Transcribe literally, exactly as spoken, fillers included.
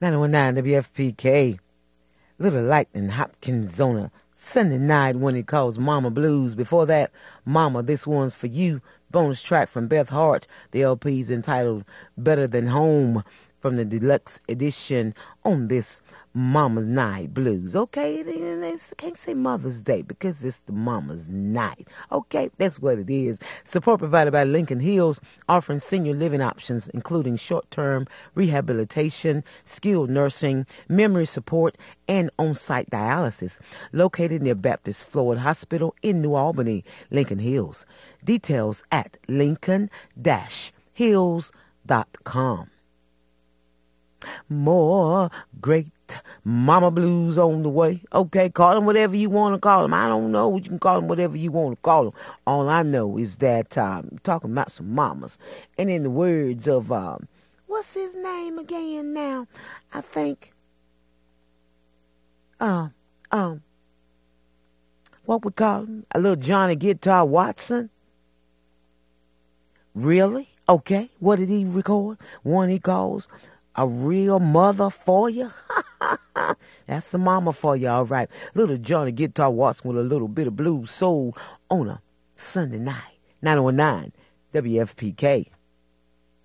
nine one nine W F P K. Little Lightning Hopkins on a Sunday night when he calls Mama Blues. Before that, Mama, This One's For You. Bonus track from Beth Hart. The L P's entitled Better Than Home from the deluxe edition on this Mama's Night Blues. Okay, I can't say Mother's Day because it's the Mama's Night. Okay, that's what it is. Support provided by Lincoln Hills, offering senior living options, including short-term rehabilitation, skilled nursing, memory support, and on-site dialysis. Located near Baptist Floyd Hospital in New Albany, Lincoln Hills. Details at lincoln dash hills dot com. More great Mama Blues on the way. Okay, call them whatever you want to call them. I don't know. You can call them whatever you want to call them. All I know is that um, I'm talking about some mamas. And in the words of, um, what's his name again now? I think, um, um, what we call him? A little Johnny Guitar Watson. Really? Okay. What did he record? One he calls A Real Mother For You. That's a mama for you, all right. Little Johnny Guitar Watson with a little bit of blues soul on a Sunday night. nine one nine W F P K.